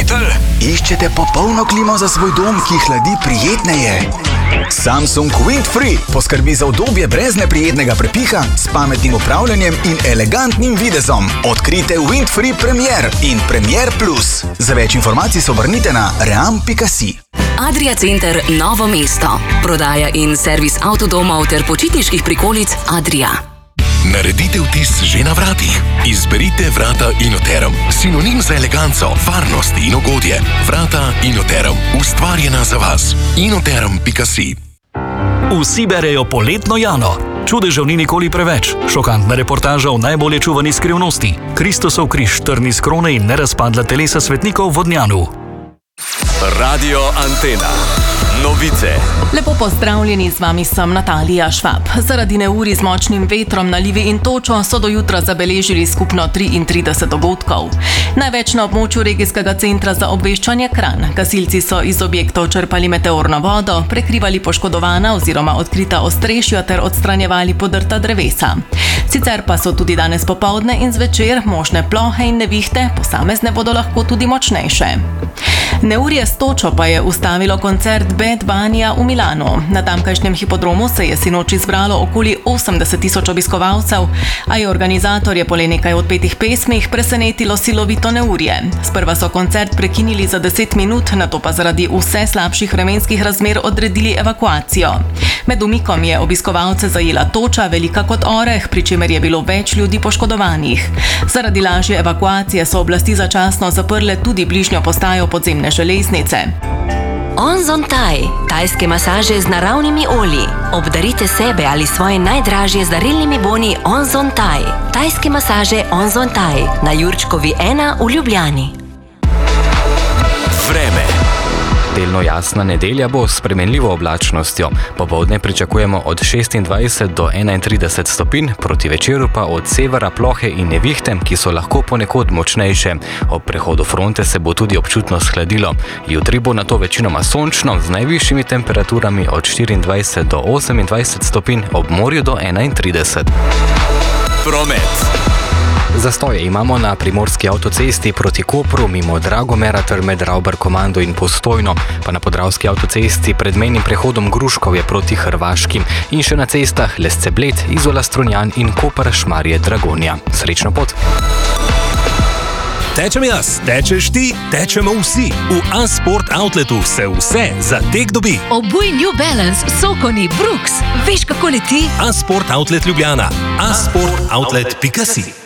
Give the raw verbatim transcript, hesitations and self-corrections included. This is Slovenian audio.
hotel? Iščete popolno klimo za svoj dom, ki hladi prijetneje? Samsung Windfree poskrbi za udobje brez neprijetnega prepiha, s pametnim upravljanjem in elegantnim videzom. Odkrite Windfree Premier in Premier Plus. Za več informacij se obrnite na ream pika si. Adria Center Novo mesto. Prodaja in servis avtodomov ter počitniških prikolic Adria. Naredite vtis že na vratih. Izberite vrata Inoterum. Sinonim za eleganco, varnost in ugodje. Vrata Inoterum. Ustvarjena za vas. inoterum pika si. Vsi berejo poletno Jano. Čudežev ni nikoli preveč. Šokantna reportaža o najbolje čuvani skrivnosti. Kristusov križ, trn iz krone in nerazpadla telesa svetnikov v Vodnjanu. Radio Antena. Novice. Lepo pozdravljeni, z vami sem Natalija Švab. Zaradi neurij z močnim vetrom, nalivi in točo so do jutra zabeležili skupno triintrideset dogodkov. Največ na območju regijskega centra za obveščanje Kranj. Gasilci so iz objektov črpali meteorno vodo, prekrivali poškodovana oziroma odkrita ostrešja ter odstranjevali podrta drevesa. Sicer pa so tudi danes popoldne in zvečer možne plohe in nevihte, posamezne bodo lahko tudi močnejše. Neurje s točo pa je ustavilo koncert Bad Bunnyja v Milanu. Na tamkajšnjem hipodromu se je sinoči zbralo okoli osemdeset tisoč obiskovalcev, a je organizatorje po le nekaj odpetih pesmih presenetilo silovito neurje. Sprva so koncert prekinili za deset minut, nato pa zaradi vse slabših vremenskih razmer odredili evakuacijo. Med umikom je obiskovalce zajela toča, velika kot oreh, pri čemer je bilo več ljudi poškodovanih. Zaradi lažje evakuacije so oblasti začasno zaprle tudi bližnjo postajo podzemne železnice. Onzontaj, tajske masaže z naravnimi olji. Obdarite sebe ali svoje najdražje z darilnimi boni Onzontaj. Tajske masaže Onzontaj na Jurčkovi ena v Ljubljani. Vreme. Delno jasna nedelja bo s spremenljivo oblačnostjo. Popoldne pričakujemo od šestindvajset do enaintrideset stopinj, proti večeru pa od severa plohe in nevihte, ki so lahko ponekod močnejše. Ob prehodu fronte se bo tudi občutno shladilo. Jutri bo nato večinoma sončno, z najvišjimi temperaturami od štiriindvajset do osemindvajset stopinj, ob morju do enaintrideset. Promet. Zastoje imamo na primorski avtocesti proti Kopru, mimo Dragomera ter med Ravbar-Komando in Postojno, pa na podravski avtocesti pred mejnim prehodom Gruškovje proti Hrvaški in še na cestah Lesce-Bled, Izola-Strunjan in Koper-Šmarje-Dragonja. Srečno pot! Tečem jaz, tečeš ti, tečemo vsi. V A-Sport Outletu se vse za tek dobi. Obuj New Balance, Sokoni, Brooks. Veš, kako leti? A-Sport Outlet Ljubljana. a sport outlet pika si.